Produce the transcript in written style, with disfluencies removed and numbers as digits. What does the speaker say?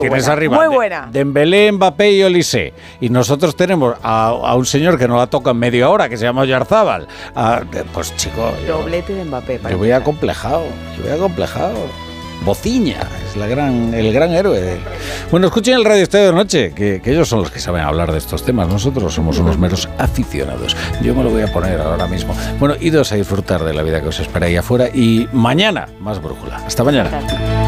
Tienes arriba muy buena. Dembélé, Mbappé y Olise. Y nosotros tenemos a un señor que nos la toca en media hora, que se llama Oyarzábal. Pues chico... Doblete de Mbappé. Yo voy acomplejado. Bociña es el gran héroe. Bueno, escuchen el Radio Estadio de Noche, que ellos son los que saben hablar de estos temas. Nosotros somos unos meros aficionados. Yo me lo voy a poner ahora mismo. Bueno, idos a disfrutar de la vida que os espera ahí afuera y mañana más brújula. Hasta mañana.